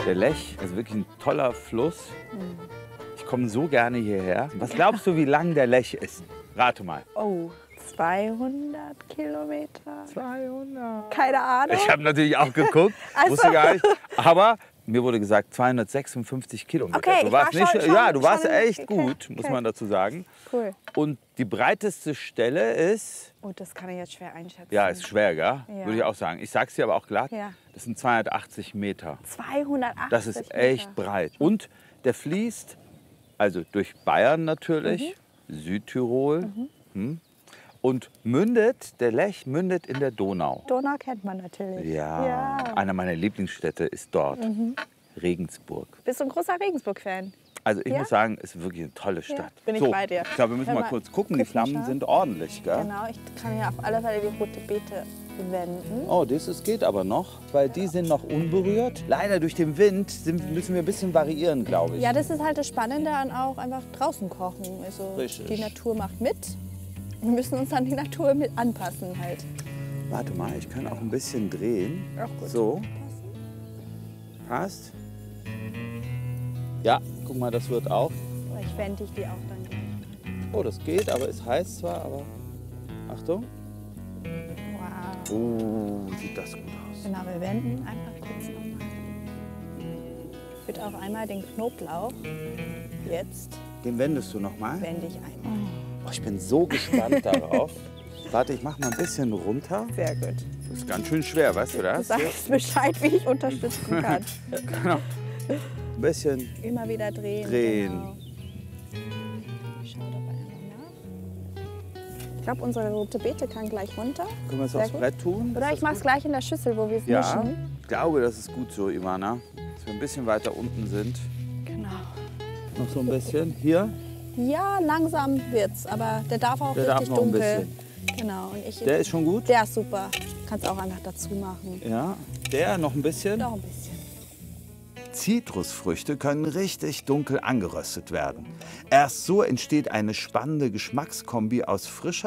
Der Lech ist wirklich ein toller Fluss. Ich komme so gerne hierher. Was glaubst du, wie lang der Lech ist? Rate mal. Oh, 200 Kilometer. 200. Keine Ahnung. Ich habe natürlich auch geguckt, wusste gar nicht. Aber mir wurde gesagt 256 Kilometer. Okay, du ich warst war schon- ja, du warst schon- echt okay, gut, muss okay. man dazu sagen. Cool. Und die breiteste Stelle ist, Oh, das kann ich jetzt schwer einschätzen. ja, ist schwer, gell? Ja. Würde ich auch sagen. Ich sag's dir aber auch glatt, Ja. das sind 280 Meter. 280 Das ist echt Meter. breit. Und der fließt also durch Bayern natürlich, Südtirol. Und der Lech mündet in der Donau. Donau kennt man natürlich. Ja, einer meiner Lieblingsstädte ist dort, Regensburg. Bist du ein großer Regensburg-Fan? Also ich Ja? muss sagen, es ist wirklich eine tolle Stadt. bin ich so, bei dir. Ich glaube, wir müssen Hör mal mal, kurz gucken. Die guck mal, Flammen schau. sind ordentlich, gell? Genau, ich kann ja auf alle Fälle die rote Beete wenden. Oh, das geht aber noch, weil die sind noch unberührt. Leider durch den Wind müssen wir ein bisschen variieren, glaube ich. Ja, das ist halt das Spannende an auch einfach draußen kochen. Also Richtig. die Natur macht mit. Wir müssen uns an die Natur mit anpassen halt. Warte mal, ich kann auch ein bisschen drehen. Auch gut. So. Passt. Ja, guck mal, das wird auch. Vielleicht wende ich die auch dann gleich. Oh, das geht, aber es heißt zwar, aber... Achtung. Wow. Oh, sieht das gut aus. Genau, wir wenden einfach kurz nochmal. Ich würde auch einmal den Knoblauch. Jetzt Den wendest du noch mal. wende ich einmal. Oh, ich bin so gespannt darauf. Warte, ich mach mal ein bisschen runter. Sehr gut. Das ist ganz schön schwer, weißt du Du das? sagst Bescheid, wie ich unterstützen kann. Genau. Ein bisschen Immer wieder drehen. drehen. Genau. Ich schaue dabei einmal nach. Ich glaube, unsere rote Beete kann gleich runter. Können wir es Sehr aufs gut. Brett tun? Oder Ist ich das mache es gut? gleich in der Schüssel, wo wir es Ja, mischen. ich glaube, das ist gut so, Ivana. Dass wir ein bisschen weiter unten sind. Genau. Noch so ein bisschen. Hier. Ja, langsam wird's, aber der darf auch Der darf richtig noch ein dunkel. Genau. Und Der ist schon gut. Der ist super. Kannst auch einfach dazu machen. Ja. Der noch ein bisschen. Noch ein bisschen. Zitrusfrüchte können richtig dunkel angeröstet werden. Erst so entsteht eine spannende Geschmackskombi aus frischer